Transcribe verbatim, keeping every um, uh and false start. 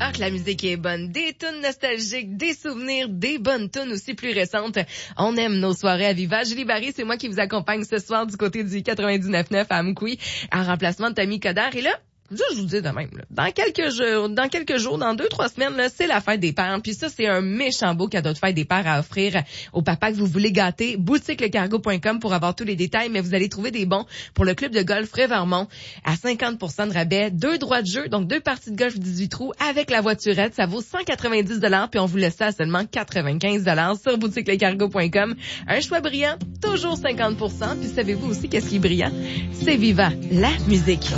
que la musique est bonne. Des tunes nostalgiques, des souvenirs, des bonnes tunes aussi plus récentes. On aime nos soirées à Viva. Julie Barry, c'est moi qui vous accompagne ce soir du côté du quatre-vingt-dix-neuf neuf à Amkoui, en remplacement de Tommy Coderre. Et là, ça, je vous dis de même, là. Dans quelques jours, dans quelques jours, dans deux, trois semaines, là, c'est la fête des pères. Puis ça, c'est un méchant beau cadeau de fête des pères à offrir au papa que vous voulez gâter. boutique le cargo point com pour avoir tous les détails, mais vous allez trouver des bons pour le club de golf Frévermont à cinquante pour cent de rabais. Deux droits de jeu, donc deux parties de golf dix-huit trous avec la voiturette. Ça vaut cent quatre-vingt-dix dollars, puis on vous laisse ça à seulement quatre-vingt-quinze dollars sur boutique le cargo point com. Un choix brillant, toujours cinquante pour cent. Puis savez-vous aussi qu'est-ce qui est brillant? C'est Viva, la musique.